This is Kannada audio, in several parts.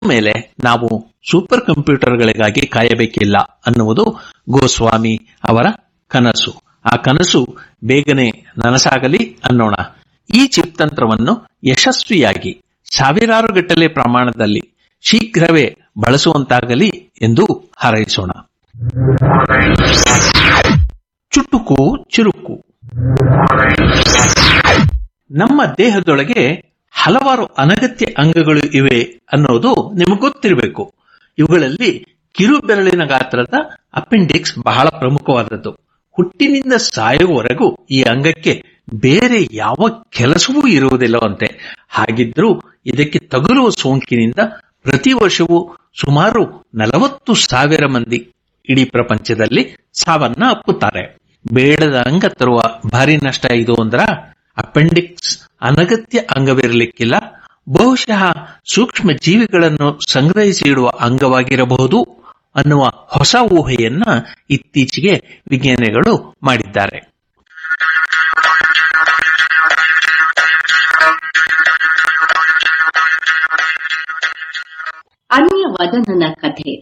ಮೇಲೆ ನಾವು ಸೂಪರ್ ಕಂಪ್ಯೂಟರ್ಗಳಿಗಾಗಿ ಕಾಯಬೇಕಿಲ್ಲ ಅನ್ನುವುದು ಗೋಸ್ವಾಮಿ ಅವರ ಕನಸು. ಆ ಕನಸು ಬೇಗನೆ ನನಸಾಗಲಿ ಅನ್ನೋಣ. ಈ ಚಿಪ್ ತಂತ್ರವನ್ನು ಯಶಸ್ವಿಯಾಗಿ ಸಾವಿರಾರು ಗಟ್ಟಲೆ ಪ್ರಮಾಣದಲ್ಲಿ ಶೀಘ್ರವೇ ಬಳಸುವಂತಾಗಲಿ ಎಂದು ಹಾರೈಸೋಣ. ಚುಟುಕು ಚುರುಕು. ನಮ್ಮ ದೇಹದೊಳಗೆ ಹಲವಾರು ಅನಗತ್ಯ ಅಂಗಗಳು ಇವೆ ಅನ್ನೋದು ನಿಮಗೆ ಗೊತ್ತಿರಬೇಕು. ಇವುಗಳಲ್ಲಿ ಕಿರು ಬೆರಳಿನ ಗಾತ್ರದ ಅಪೆಂಡಿಕ್ಸ್ ಬಹಳ ಪ್ರಮುಖವಾದದ್ದು. ಹುಟ್ಟಿನಿಂದ ಸಾಯುವವರೆಗೂ ಈ ಅಂಗಕ್ಕೆ ಬೇರೆ ಯಾವ ಕೆಲಸವೂ ಇರುವುದಿಲ್ಲವಂತೆ. ಹಾಗಿದ್ರೂ ಇದಕ್ಕೆ ತಗುಲುವ ಸೋಂಕಿನಿಂದ ಪ್ರತಿ ವರ್ಷವೂ ಸುಮಾರು 40,000 ಮಂದಿ ಇಡೀ ಪ್ರಪಂಚದಲ್ಲಿ ಸಾವನ್ನ ಅಪ್ಪುತ್ತಾರೆ. ಬೇಡದ ಅಂಗ ತರುವ ಭಾರಿ ನಷ್ಟ ಇದು ಅಂದ್ರ ಅಪೆಂಡಿಕ್ಸ್ ಅನಗತ್ಯ ಅಂಗವಿರಲಿಕ್ಕಿಲ್ಲ, ಬಹುಶಃ ಸೂಕ್ಷ್ಮ ಜೀವಿಗಳನ್ನು ಸಂಗ್ರಹಿಸಿ ಇಡುವ ಅಂಗವಾಗಿರಬಹುದು ಅನ್ನುವ ಹೊಸ ಊಹೆಯನ್ನ ಇತ್ತೀಚೆಗೆ ವಿಜ್ಞಾನಿಗಳು ಮಾಡಿದ್ದಾರೆ. ಅನ್ಯವದನನ ಕಥೆ.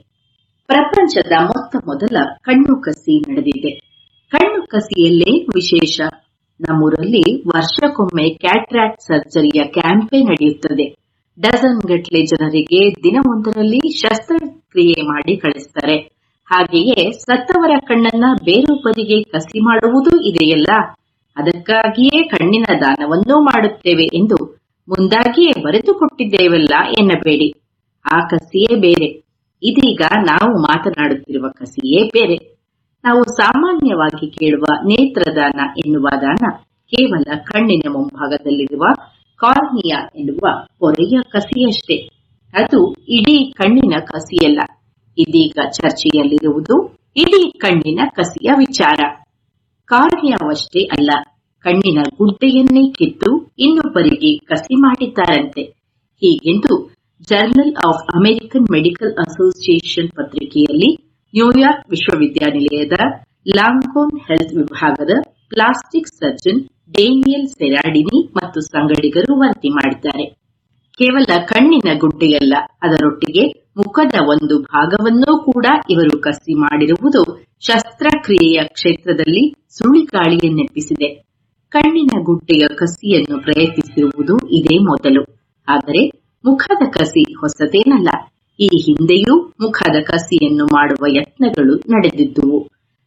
ಪ್ರಪಂಚದ ಮೊತ್ತ ಮೊದಲ ಕಣ್ಣು ಕಸಿ ನಡೆದಿದೆ. ಕಣ್ಣು ಕಸಿಯಲ್ಲೇ ವಿಶೇಷ. ನಮ್ಮೂರಲ್ಲಿ ವರ್ಷಕ್ಕೊಮ್ಮೆ ಕ್ಯಾಟ್ರಾಕ್ಟ್ ಸರ್ಜರಿಯ ಕ್ಯಾಂಪೇ ನಡೆಯುತ್ತದೆ. ಡಜನ್ ಗಟ್ಟಲೆ ಜನರಿಗೆ ದಿನವೊಂದರಲ್ಲಿ ಶಸ್ತ್ರಕ್ರಿಯೆ ಮಾಡಿ ಕಳಿಸ್ತಾರೆ. ಹಾಗೆಯೇ ಸತ್ತವರ ಕಣ್ಣನ್ನ ಬೇರೊಬ್ಬರಿಗೆ ಕಸಿ ಮಾಡುವುದೂ ಇದೆಯಲ್ಲ, ಅದಕ್ಕಾಗಿಯೇ ಕಣ್ಣಿನ ದಾನವನ್ನೂ ಮಾಡುತ್ತೇವೆ ಎಂದು ಮುಂದಾಗಿಯೇ ಬರೆದುಕೊಟ್ಟಿದ್ದೇವಲ್ಲ ಎನ್ನಬೇಡಿ. ಆ ಕಸಿಯೇ ಬೇರೆ, ಇದೀಗ ನಾವು ಮಾತನಾಡುತ್ತಿರುವ ಕಸಿಯೇ ಬೇರೆ. ನಾವು ಸಾಮಾನ್ಯವಾಗಿ ಕೇಳುವ ನೇತ್ರದಾನ ಎನ್ನುವ ದಾನ ಕೇವಲ ಕಣ್ಣಿನ ಮುಂಭಾಗದಲ್ಲಿರುವ ಕಾರ್ನಿಯಾ ಎನ್ನುವ ಪೊರೆಯ ಕಸಿಯಷ್ಟೇ. ಅದು ಇಡೀ ಕಣ್ಣಿನ ಕಸಿಯಲ್ಲ. ಇದೀಗ ಚರ್ಚೆಯಲ್ಲಿರುವುದು ಇಡೀ ಕಣ್ಣಿನ ಕಸಿಯ ವಿಚಾರ. ಕಾರ್ನಿಯಾವಷ್ಟೇ ಅಲ್ಲ, ಕಣ್ಣಿನ ಗುಡ್ಡೆಯನ್ನೇ ಕಿತ್ತು ಇನ್ನೊಬ್ಬರಿಗೆ ಕಸಿ ಮಾಡಿದ್ದಾರಂತೆ. ಹೀಗೆಂದು journal of American medical association ಪತ್ರಿಕೆಯಲ್ಲಿ ನ್ಯೂಯಾರ್ಕ್ ವಿಶ್ವವಿದ್ಯಾನಿಲಯದ ಲಾಂಗೋನ್ ಹೆಲ್ತ್ ವಿಭಾಗದ ಪ್ಲಾಸ್ಟಿಕ್ ಸರ್ಜನ್ ಡೇನಿಯಲ್ ಸೆರಾಡಿನಿ ಮತ್ತು ಸಂಗಡಿಗರು ವರದಿ ಮಾಡಿದ್ದಾರೆ. ಕೇವಲ ಕಣ್ಣಿನ ಗುಡ್ಡೆಯಲ್ಲ, ಅದರೊಟ್ಟಿಗೆ ಮುಖದ ಒಂದು ಭಾಗವನ್ನೂ ಕೂಡ ಇವರು ಕಸಿ ಮಾಡಿರುವುದು ಶಸ್ತ್ರಕ್ರಿಯೆಯ ಕ್ಷೇತ್ರದಲ್ಲಿ ಸುಳಿಗಾಳಿಯನ್ನೆಬ್ಬಿಸಿದೆ. ಕಣ್ಣಿನ ಗುಡ್ಡೆಯ ಕಸಿಯನ್ನು ಪ್ರಯತ್ನಿಸಿರುವುದು ಇದೇ ಮೊದಲು. ಆದರೆ ಮುಖದ ಕಸಿ ಹೊಸತೇನಲ್ಲ. ಈ ಹಿಂದೆಯೂ ಮುಖದ ಕಸಿಯನ್ನು ಮಾಡುವ ಯತ್ನಗಳು ನಡೆದಿದ್ದುವು.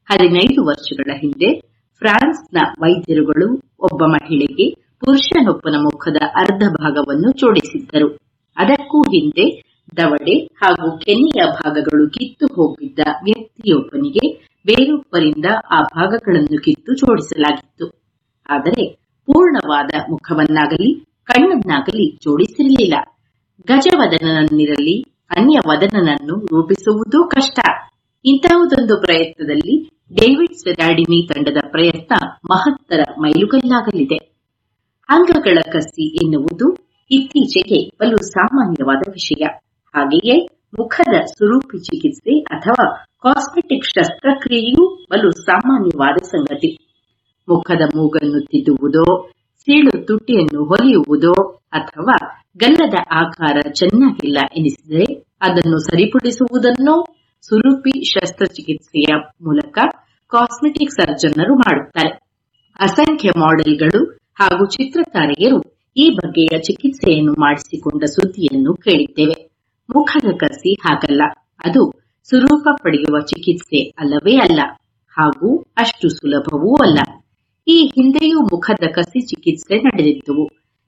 15 ವರ್ಷಗಳ ಹಿಂದೆ ಫ್ರಾನ್ಸ್ನ ವೈದ್ಯರುಗಳು ಒಬ್ಬ ಮಹಿಳೆಗೆ ಪುರುಷನೊಬ್ಬನ ಮುಖದ ಅರ್ಧ ಭಾಗವನ್ನು ಜೋಡಿಸಿದ್ದರು. ಅದಕ್ಕೂ ಹಿಂದೆ ದವಡೆ ಹಾಗೂ ಕೆನ್ನೆಯ ಭಾಗಗಳು ಕಿತ್ತು ಹೋಗಿದ್ದ ವ್ಯಕ್ತಿಯೊಬ್ಬನಿಗೆ ಬೇರೊಬ್ಬರಿಂದ ಆ ಭಾಗಗಳನ್ನು ಕಿತ್ತು ಜೋಡಿಸಲಾಗಿತ್ತು. ಆದರೆ ಪೂರ್ಣವಾದ ಮುಖವನ್ನಾಗಲಿ ಕಣ್ಣನ್ನಾಗಲಿ ಜೋಡಿಸಿರಲಿಲ್ಲ. ಗಜವದನನಿರಲಿ ಅನ್ಯವದನನನ್ನು ರೂಪಿಸುವುದೂ ಕಷ್ಟ. ಇಂತಹುದೊಂದು ಪ್ರಯತ್ನದಲ್ಲಿ ಡೇವಿಡ್ ಸೆರಾಡಿನಿ ತಂಡದ ಪ್ರಯತ್ನ ಮಹತ್ತರ ಮೈಲುಗಲ್ಲಾಗಲಿದೆ. ಅಂಗಗಳ ಕಸಿ ಎನ್ನುವುದು ಇತ್ತೀಚೆಗೆ ಬಲು ಸಾಮಾನ್ಯವಾದ ವಿಷಯ. ಹಾಗೆಯೇ ಮುಖದ ಸುರೂಪಿ ಚಿಕಿತ್ಸೆ ಅಥವಾ ಕಾಸ್ಮೆಟಿಕ್ ಶಸ್ತ್ರಕ್ರಿಯೆಯೂ ಬಲು ಸಾಮಾನ್ಯವಾದ ಸಂಗತಿ. ಮುಖದ ಮೂಗನ್ನು ತಿದ್ದುವುದೋ, ಸೀಳು ತುಟಿಯನ್ನು ಹೊಲಿಯುವುದೋ ಅಥವಾ ಗಲ್ಲದ ಆಕಾರ ಚೆನ್ನಾಗಿಲ್ಲ ಎನಿಸಿದರೆ ಅದನ್ನು ಸರಿಪಡಿಸುವುದನ್ನೋ ಸುರೂಪಿ ಶಸ್ತ್ರಚಿಕಿತ್ಸೆಯ ಮೂಲಕ ಕಾಸ್ಮೆಟಿಕ್ ಸರ್ಜನ್ನರು ಮಾಡುತ್ತಾರೆ. ಅಸಂಖ್ಯ ಮಾಡೆಲ್ಗಳು ಹಾಗೂ ಚಿತ್ರತಾರೆಯರು ಈ ಬಗೆಯ ಚಿಕಿತ್ಸೆಯನ್ನು ಮಾಡಿಸಿಕೊಂಡ ಸುದ್ದಿಯನ್ನು ಕೇಳಿದ್ದೇವೆ. ಮುಖದ ಕಸಿ ಹಾಗಲ್ಲ, ಅದು ಸುರೂಪ ಪಡೆಯುವ ಚಿಕಿತ್ಸೆ ಅಲ್ಲವೇ ಅಲ್ಲ, ಹಾಗೂ ಅಷ್ಟು ಸುಲಭವೂ ಅಲ್ಲ. ಈ ಹಿಂದೆಯೂ ಮುಖದ ಕಸಿ ಚಿಕಿತ್ಸೆ ನಡೆದಿದ್ದುವು.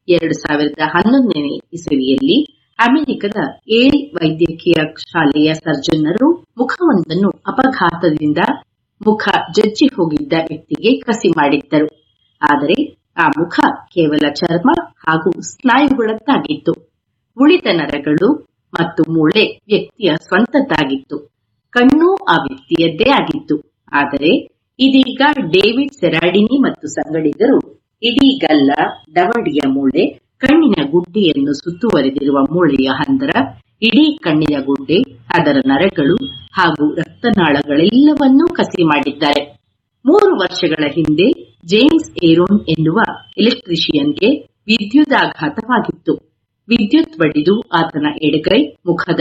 2011ನೇ ಇಸವಿಯಲ್ಲಿ ಅಮೆರಿಕದ ಏಲ್ ವೈದ್ಯಕೀಯ ಶಾಲೆಯ ಸರ್ಜನ್ನರು ಮುಖವೊಂದನ್ನು ಅಪಘಾತದಿಂದ ಮುಖ ಜಜ್ಜಿ ಹೋಗಿದ್ದ ವ್ಯಕ್ತಿಗೆ ಕಸಿ ಮಾಡಿದ್ದರು. ಆದರೆ ಆ ಮುಖ ಕೇವಲ ಚರ್ಮ ಹಾಗೂ ಸ್ನಾಯುಗಳದ್ದಾಗಿತ್ತು. ಉಳಿದ ನರಗಳು ಮತ್ತು ಮೂಳೆ ವ್ಯಕ್ತಿಯ ಸ್ವಂತದ್ದಾಗಿತ್ತು. ಕಣ್ಣೂ ಆ ವ್ಯಕ್ತಿಯದ್ದೇ ಆಗಿತ್ತು. ಆದರೆ ಇದೀಗ ಡೇವಿಡ್ ಸೆರಾಡಿನಿ ಮತ್ತು ಸಂಗಡಿಗರು ಇಡೀ ಗಲ್ಲ, ದವಡಿಯ ಮೂಳೆ, ಕಣ್ಣಿನ ಗುಡ್ಡೆಯನ್ನು ಸುತ್ತುವರೆದಿರುವ ಮೂಳೆಯ ಹಂದರ, ಇಡೀ ಕಣ್ಣಿನ ಗುಡ್ಡೆ, ಅದರ ನರಗಳು ಹಾಗೂ ರಕ್ತನಾಳಗಳೆಲ್ಲವನ್ನೂ ಕಸಿ ಮಾಡಿದ್ದಾರೆ. 3 ವರ್ಷಗಳ ಹಿಂದೆ ಜೇಮ್ಸ್ ಏರೋನ್ ಎನ್ನುವ ಎಲೆಕ್ಟ್ರಿಷಿಯನ್ಗೆ ವಿದ್ಯುದಾಘಾತವಾಗಿತ್ತು. ವಿದ್ಯುತ್ ಬಡಿದು ಆತನ ಎಡಗೈ ಮುಖದ